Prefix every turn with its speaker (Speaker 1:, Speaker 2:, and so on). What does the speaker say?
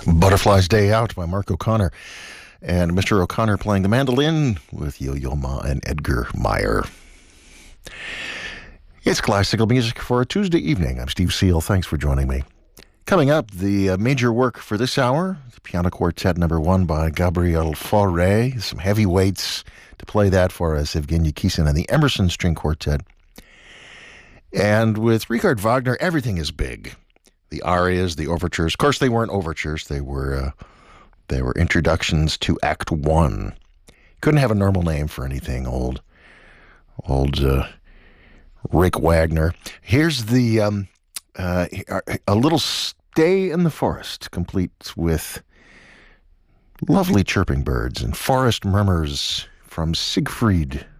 Speaker 1: Butterfly's Day Out by Mark O'Connor. And Mr. O'Connor playing the mandolin with Yo-Yo Ma and Edgar Meyer. It's classical music for a Tuesday evening. I'm Steve Seal. Thanks for joining me. Coming up, the major work for this hour, the Piano Quartet No. 1 by Gabriel Fauré. Some heavyweights to play that for us, Evgeny Kissin and the Emerson String Quartet. And with Richard Wagner, everything is big. The arias, the overtures. Of course, they weren't overtures. They were introductions to Act 1. Couldn't have a normal name for anything, old Rick Wagner. Here's the a little stay in the forest, complete with lovely chirping birds and forest murmurs from Siegfried